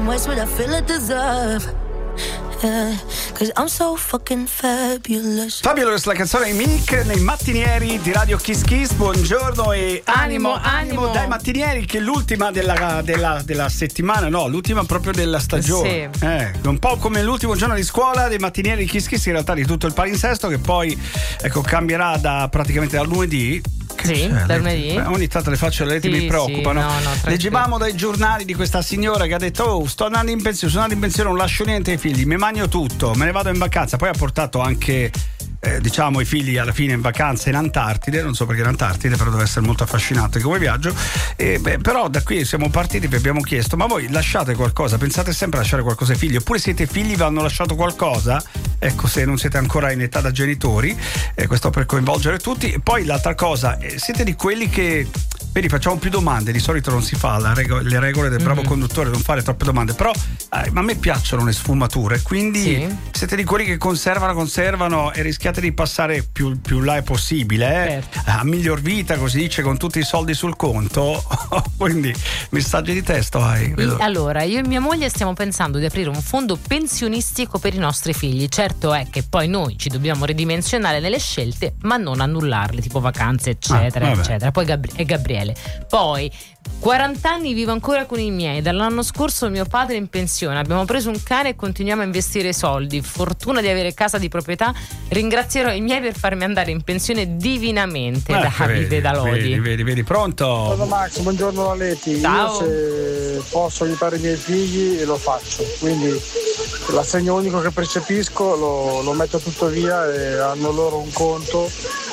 much what I feel I deserve. Yeah, cause I'm so fucking fabulous. Fabulous, la canzone di Mick nei mattinieri di Radio Kiss Kiss. Buongiorno e animo dai mattinieri, che è l'ultima della settimana, no, l'ultima proprio della stagione. Sì. Un po' come l'ultimo giorno di scuola dei mattinieri di Kiss Kiss, in realtà di tutto il palinsesto, che poi cambierà praticamente dal lunedì. Sì, da lunedì. Ogni tanto le facce le mi preoccupano. No, leggevamo dai giornali di questa signora che ha detto: sto andando in pensione, non lascio niente ai figli, mi mangio tutto, me ne vado in vacanza. Poi ha portato anche i figli alla fine in vacanza in Antartide, non so perché in Antartide, però deve essere molto affascinante come viaggio. Però da qui siamo partiti, vi abbiamo chiesto: ma voi lasciate qualcosa? Pensate sempre a lasciare qualcosa ai figli? Oppure siete figli, vi hanno lasciato qualcosa? Ecco, se non siete ancora in età da genitori, questo per coinvolgere tutti. E poi l'altra cosa, siete di quelli che, vedi, facciamo più domande, di solito non si fa le regole del bravo conduttore, non fare troppe domande, però a me piacciono le sfumature, quindi siete di quelli che conservano e rischiate di passare più là è possibile, a miglior vita, così dice, con tutti i soldi sul conto. Quindi messaggi di testo hai? Allora, io e mia moglie stiamo pensando di aprire un fondo pensionistico per i nostri figli. Certo è che poi noi ci dobbiamo ridimensionare nelle scelte, ma non annullarle, tipo vacanze eccetera eccetera. Poi Gabriele, poi 40 anni vivo ancora con i miei, dall'anno scorso mio padre è in pensione, abbiamo preso un cane e continuiamo a investire soldi, fortuna di avere casa di proprietà, ringrazierò i miei per farmi andare in pensione divinamente. Davide da Lodi. Vedi, pronto? Ciao Max, buongiorno Leti. Ciao. Io se posso aiutare i miei figli lo faccio, quindi l'assegno unico che percepisco lo metto tutto via e hanno loro un conto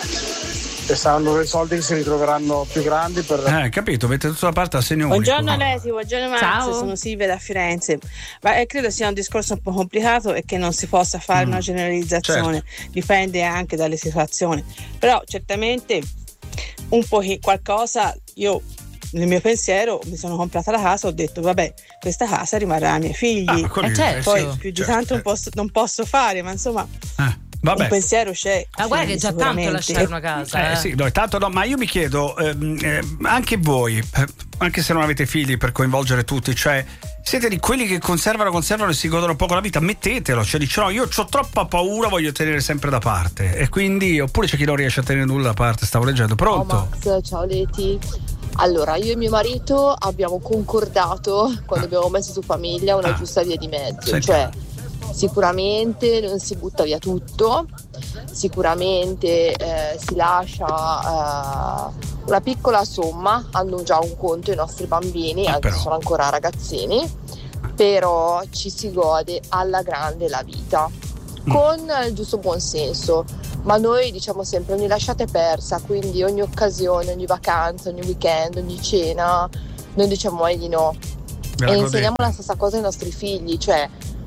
e saranno dei soldi che si ritroveranno più grandi per... capito, mette tutto da parte assegno unico. Buongiorno Leti, buongiorno Max. Ciao. Sono Silvia da Firenze. Ma credo sia un discorso un po' complicato e che non si possa fare una generalizzazione, dipende anche dalle situazioni, però certamente un po' qualcosa. Io nel mio pensiero mi sono comprata la casa, ho detto vabbè, questa casa rimarrà ai miei figli, poi più di tanto non posso fare, ma insomma un pensiero c'è. Ma guarda che è già tanto lasciare una casa. Sì, no, tanto no, ma io mi chiedo, anche voi, anche se non avete figli, per coinvolgere tutti, cioè siete di quelli che conservano e si godono poco la vita? Mettetelo, cioè dice no, io ho troppa paura, voglio tenere sempre da parte, e quindi, oppure c'è chi non riesce a tenere nulla da parte. Stavo leggendo. Pronto? Ciao Max, ciao Leti. Allora, io e mio marito abbiamo concordato, quando abbiamo messo su famiglia, una giusta via di mezzo. Cioè, sicuramente non si butta via tutto, sicuramente si lascia una piccola somma, hanno già un conto i nostri bambini, anche se sono ancora ragazzini, però ci si gode alla grande la vita, con il giusto buon senso. Ma noi diciamo sempre ogni lasciata è persa, quindi ogni occasione, ogni vacanza, ogni weekend, ogni cena, non diciamo mai di no. E insegniamo la stessa cosa ai nostri figli, cioè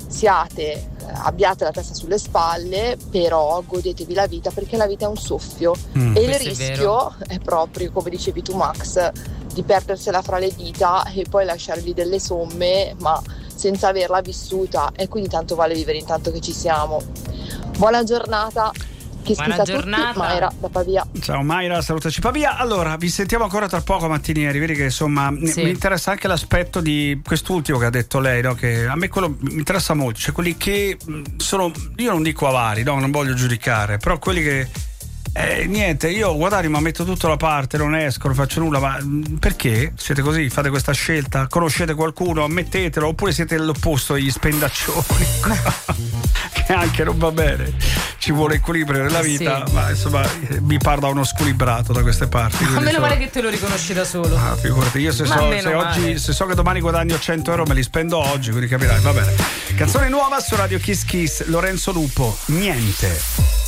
abbiate la testa sulle spalle, però godetevi la vita, perché la vita è un soffio e il rischio è proprio, come dicevi tu Max, di perdersela fra le dita e poi lasciarvi delle somme ma senza averla vissuta, e quindi tanto vale vivere intanto che ci siamo. Buona giornata. Buona giornata. Tutti, Mayra da Pavia. Ciao Mayra, salutaci Pavia. Allora, vi sentiamo ancora tra poco mattinieri. Vedi che insomma mi interessa anche l'aspetto di quest'ultimo che ha detto lei, no? Che a me quello mi interessa molto, cioè quelli che sono, io non dico avari, no, non voglio giudicare, però quelli che niente, io guadagno ma metto tutto da parte, non esco, non faccio nulla. Ma perché siete così? Fate questa scelta? Conoscete qualcuno? Ammettetelo. Oppure siete l'opposto degli spendaccioni? Che anche non va bene, ci vuole equilibrio nella vita, ma insomma mi pare da uno squilibrato da queste parti. A meno male che te lo riconosci da solo. Figurati, io se so che domani guadagno 100 euro me li spendo oggi, quindi capirai, va bene. Canzone nuova su Radio Kiss Kiss, Lorenzo Lupo, Niente.